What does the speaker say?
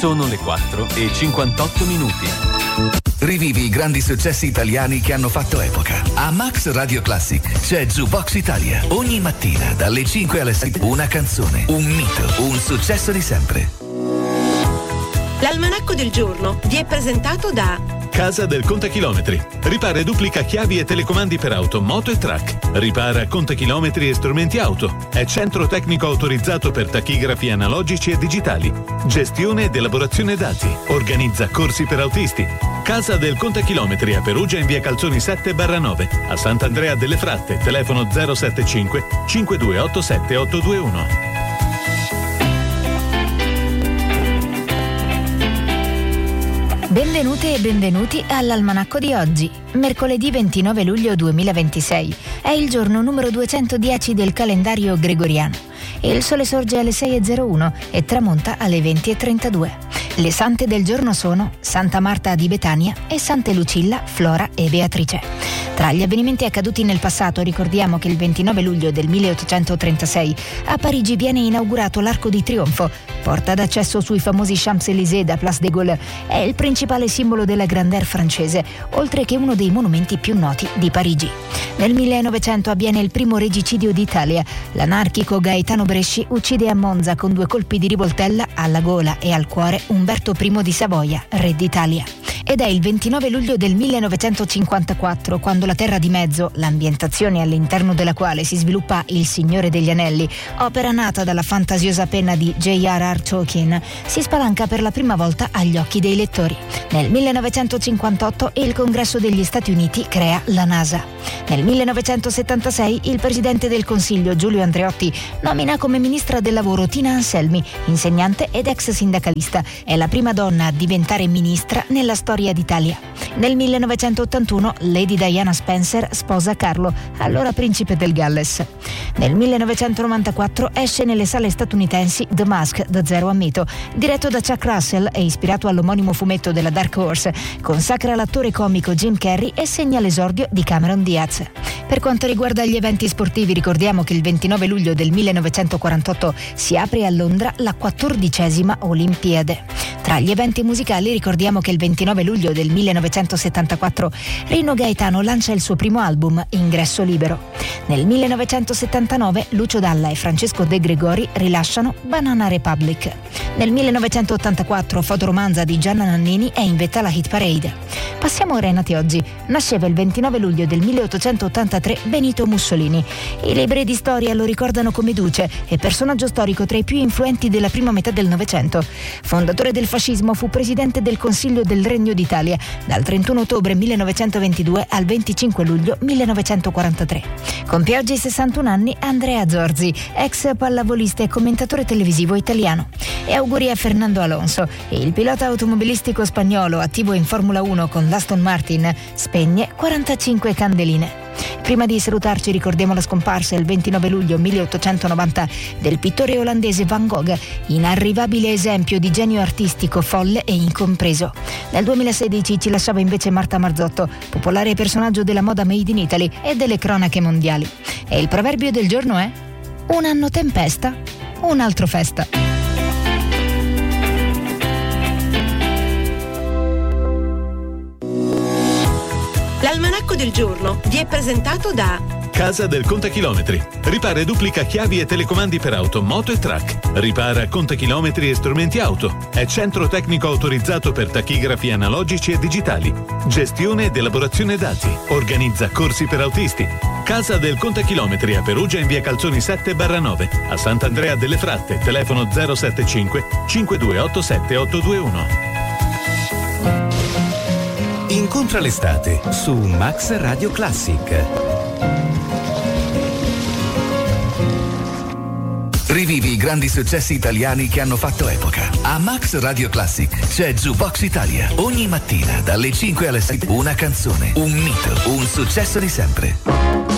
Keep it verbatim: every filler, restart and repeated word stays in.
Sono le quattro e cinquantotto minuti. Rivivi i grandi successi italiani che hanno fatto epoca. A Max Radio Classic c'è Jukebox Italia. Ogni mattina dalle cinque alle sei una canzone, un mito, un successo di sempre. L'almanacco del giorno vi è presentato da Casa del Contachilometri. Ripara e duplica chiavi e telecomandi per auto, moto e track. Ripara contachilometri e strumenti auto. È centro tecnico autorizzato per tachigrafi analogici e digitali. Gestione ed elaborazione dati. Organizza corsi per autisti. Casa del Contachilometri a Perugia in via Calzoni sette barra nove. A Sant'Andrea delle Fratte. Telefono zero sette cinque cinque due otto sette otto due uno. Benvenute e benvenuti all'almanacco di oggi, mercoledì ventinove luglio duemilaventisei. È il giorno numero duecentodieci del calendario gregoriano. Il sole sorge alle sei e zero uno e tramonta alle venti e trentadue. Le sante del giorno sono Santa Marta di Betania e Sante Lucilla, Flora e Beatrice. Tra gli avvenimenti accaduti nel passato ricordiamo che il ventinove luglio del milleottocentotrentasei a Parigi viene inaugurato l'Arco di Trionfo, porta d'accesso sui famosi Champs-Élysées da Place de Gaulle. È il principale simbolo della grandeur francese, oltre che uno dei monumenti più noti di Parigi. Nel millenovecento avviene il primo regicidio d'Italia. L'anarchico Gaetano Bresci uccide a Monza con due colpi di rivoltella alla gola e al cuore Umberto I di Savoia, re d'Italia. Ed è il ventinove luglio del millenovecentocinquantaquattro quando la Terra di Mezzo, l'ambientazione all'interno della quale si sviluppa Il Signore degli Anelli, opera nata dalla fantasiosa penna di J R R Tolkien, si spalanca per la prima volta agli occhi dei lettori. Nel millenovecentocinquantotto il Congresso degli Stati Uniti crea la NASA. Nel millenovecentosettantasei il Presidente del Consiglio Giulio Andreotti nomina come ministra del lavoro Tina Anselmi, insegnante ed ex sindacalista. È la prima donna a diventare ministra nella storia d'Italia. Nel millenovecentottantuno Lady Diana Spencer sposa Carlo, allora principe del Galles. Nel millenovecentonovantaquattro esce nelle sale statunitensi The Mask, da zero a mito, diretto da Chuck Russell e ispirato all'omonimo fumetto della Dark Horse, consacra l'attore comico Jim Carrey e segna l'esordio di Cameron Diaz. Per quanto riguarda gli eventi sportivi ricordiamo che il ventinove luglio del millenovecentoquarantotto si apre a Londra la quattordicesima Olimpiade. Tra gli eventi musicali ricordiamo che il ventinove luglio del millenovecentosettantaquattro Rino Gaetano lancia il suo primo album, Ingresso Libero. Nel millenovecentosettantanove Lucio Dalla e Francesco De Gregori rilasciano Banana Republic. Nel millenovecentottantaquattro fotoromanza di Gianna Nannini è in vetta alla hit parade. Passiamo ora ai nati oggi. Nasceva il ventinove luglio del milleottocentottantatré Benito Mussolini. I libri di storia lo ricordano come duce e personaggio storico tra i più influenti della prima metà del Novecento. Fondatore del fascismo, fu presidente del Consiglio del Regno d'Italia dal trentuno ottobre millenovecentoventidue al venticinque luglio millenovecentoquarantatré. Compie oggi sessantuno anni Andrea Zorzi, ex pallavolista e commentatore televisivo italiano. E auguri a Fernando Alonso, il pilota automobilistico spagnolo attivo in Formula uno con l'Aston Martin, spegne quarantacinque candeline. Prima di salutarci ricordiamo la scomparsa il ventinove luglio milleottocentonovanta del pittore olandese Van Gogh, inarrivabile esempio di genio artistico folle e incompreso. Nel duemilasedici ci lasciava invece Marta Marzotto, popolare personaggio della moda made in Italy e delle cronache mondiali. E il proverbio del giorno è: un anno tempesta, un altro festa. L'almanacco del giorno vi è presentato da Casa del Contachilometri. Ripara e duplica chiavi e telecomandi per auto, moto e track. Ripara contachilometri e strumenti auto. È centro tecnico autorizzato per tachigrafi analogici e digitali. Gestione ed elaborazione dati. Organizza corsi per autisti. Casa del Contachilometri a Perugia in via Calzoni sette barra nove. A Sant'Andrea delle Fratte. Telefono zero sette cinque cinque due otto sette otto due uno. Incontra l'estate su Max Radio Classic. Rivivi i grandi successi italiani che hanno fatto epoca. A Max Radio Classic c'è Jukebox Italia. Ogni mattina dalle cinque alle sei una canzone, un mito, un successo di sempre.